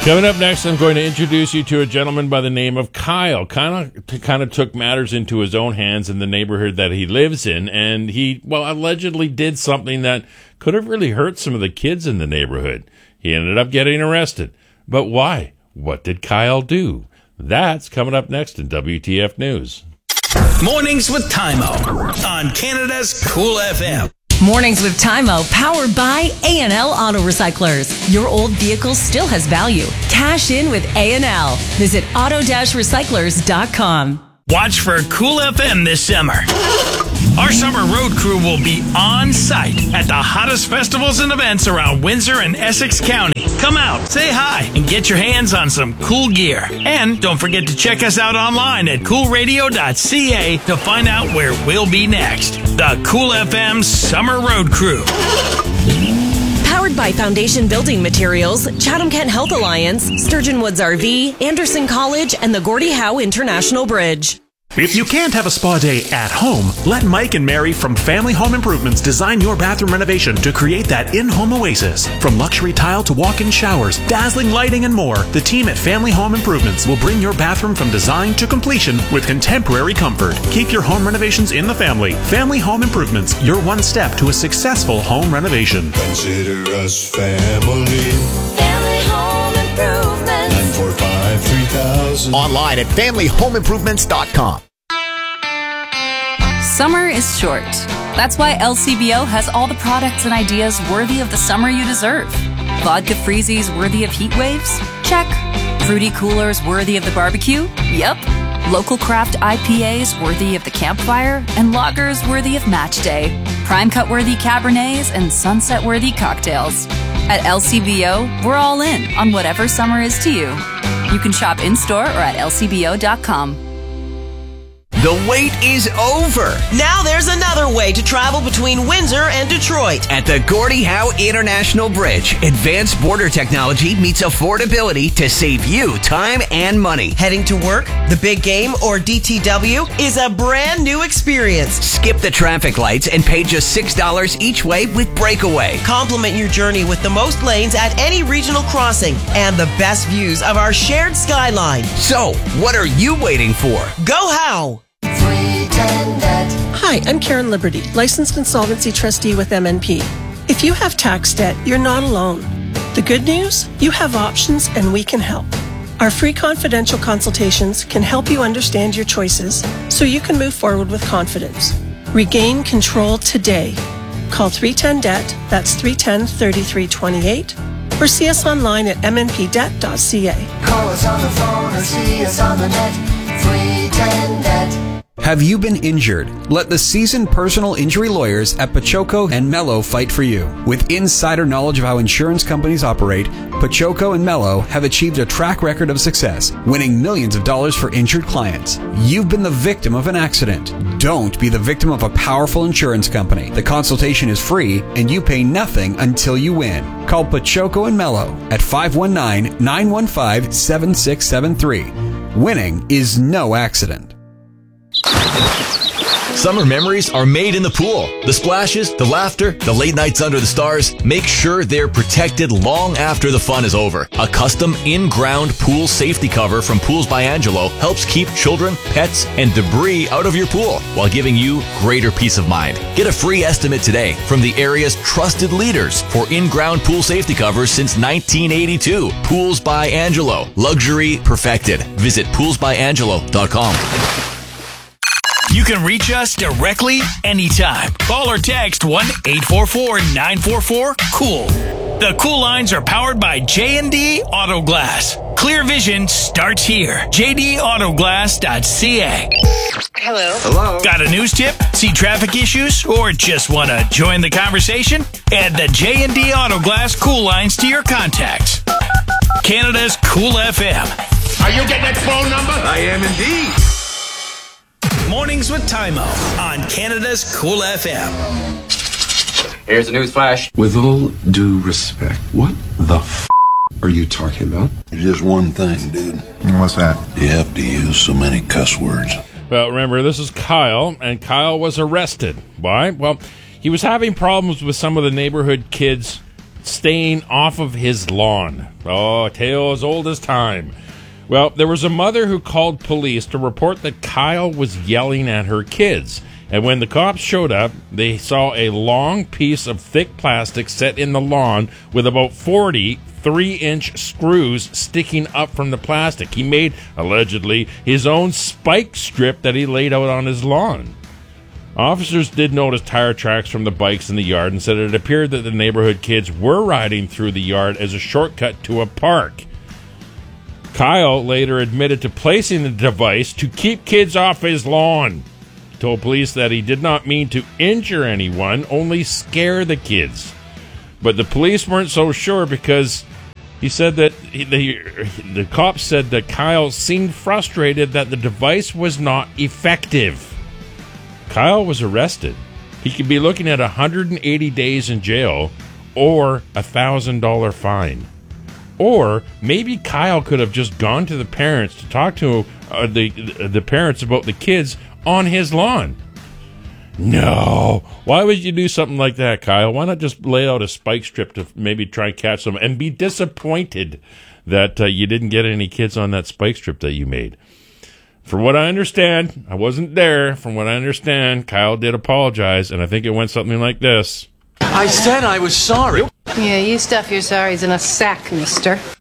Coming up next, I'm going to introduce you to a gentleman by the name of Kyle. Kind of took matters into his own hands in the neighborhood that he lives in, and he, allegedly did something that could have really hurt some of the kids in the neighborhood. He ended up getting arrested. But why? What did Kyle do? That's coming up next in WTF News. Mornings with Tymo on Canada's Cool FM. Mornings with Tymo, powered by A&L Auto Recyclers. Your old vehicle still has value. Cash in with A&L. Visit auto-recyclers.com. Watch for Cool FM this summer. Our summer road crew will be on site at the hottest festivals and events around Windsor and Essex County. Come out, say hi, and get your hands on some cool gear. And don't forget to check us out online at coolradio.ca to find out where we'll be next. The Cool FM Summer Road Crew. Powered by Foundation Building Materials, Chatham-Kent Health Alliance, Sturgeon Woods RV, Anderson College, and the Gordie Howe International Bridge. If you can't have a spa day at home, let Mike and Mary from Family Home Improvements design your bathroom renovation to create that in-home oasis. From luxury tile to walk-in showers, dazzling lighting, and more, the team at Family Home Improvements will bring your bathroom from design to completion with contemporary comfort. Keep your home renovations in the family. Family Home Improvements, your one step to a successful home renovation. Consider us family. Family Home Improvements. 945-3000. Online at familyhomeimprovements.com. Summer is short. That's why LCBO has all the products and ideas worthy of the summer you deserve. Vodka freezies worthy of heat waves? Check. Fruity coolers worthy of the barbecue? Yep. Local craft IPAs worthy of the campfire? And lagers worthy of match day. Prime cut worthy Cabernets and sunset worthy cocktails. At LCBO, we're all in on whatever summer is to you. You can shop in-store or at lcbo.com. The wait is over. Now there's another way to travel between Windsor and Detroit. At the Gordie Howe International Bridge, advanced border technology meets affordability to save you time and money. Heading to work, the big game, or DTW is a brand new experience. Skip the traffic lights and pay just $6 each way with Breakaway. Complement your journey with the most lanes at any regional crossing and the best views of our shared skyline. So, what are you waiting for? Go Howe! Hi, I'm Karen Liberty, licensed insolvency trustee with MNP. If you have tax debt, you're not alone. The good news? You have options and we can help. Our free confidential consultations can help you understand your choices so you can move forward with confidence. Regain control today. Call 310-DEBT, that's 310-3328, or see us online at mnpdebt.ca. Call us on the phone or see us on the net. 310-DEBT. Have you been injured? Let the seasoned personal injury lawyers at Pachoco and Mello fight for you. With insider knowledge of how insurance companies operate, Pachoco and Mello have achieved a track record of success, winning millions of dollars for injured clients. You've been the victim of an accident. Don't be the victim of a powerful insurance company. The consultation is free and you pay nothing until you win. Call Pachoco and Mello at 519-915-7673. Winning is no accident. Summer memories are made in the pool. The splashes, the laughter, the late nights under the stars. Make sure they're protected long after the fun is over. A custom in-ground pool safety cover from Pools by Angelo helps keep children, pets, and debris out of your pool while giving you greater peace of mind. Get a free estimate today from the area's trusted leaders for in-ground pool safety covers since 1982. Pools by Angelo. Luxury perfected. Visit poolsbyangelo.com. You can reach us directly anytime. Call or text 1-844-944-COOL. The Cool lines are powered by J&D Auto Glass. Clear vision starts here. jdautoglass.ca. Hello. Got a news tip? See traffic issues? Or just want to join the conversation? Add the J&D Auto Glass Cool lines to your contacts. Canada's Cool FM. Are you getting that phone number? I am indeed. Mornings with Tymo on Canada's Cool FM. Here's the news flash. With all due respect, what the are you talking about? Just one thing, dude. What's that? You have to use so many cuss words. Well, remember, this is Kyle, and Kyle was arrested. Why? Well, he was having problems with some of the neighborhood kids' staying off of his lawn. Oh, a tale as old as time. Well, there was a mother who called police to report that Kyle was yelling at her kids. And when the cops showed up, they saw a long piece of thick plastic set in the lawn with about 40 3-inch screws sticking up from the plastic. He made, allegedly, his own spike strip that he laid out on his lawn. Officers did notice tire tracks from the bikes in the yard and said it appeared that the neighborhood kids were riding through the yard as a shortcut to a park. Kyle later admitted to placing the device to keep kids off his lawn. He told police that he did not mean to injure anyone, only scare the kids. But the police weren't so sure because he said that the cops said that Kyle seemed frustrated that the device was not effective. Kyle was arrested. He could be looking at 180 days in jail or a $1,000 fine. Or maybe Kyle could have just gone to the parents to talk to the parents about the kids on his lawn. No. Why would you do something like that, Kyle? Why not just lay out a spike strip to maybe try and catch them and be disappointed that you didn't get any kids on that spike strip that you made? From what I understand, I wasn't there. From what I understand, Kyle did apologize, and I think it went something like this. I said I was sorry. Yeah, you stuff your sorries in a sack, mister.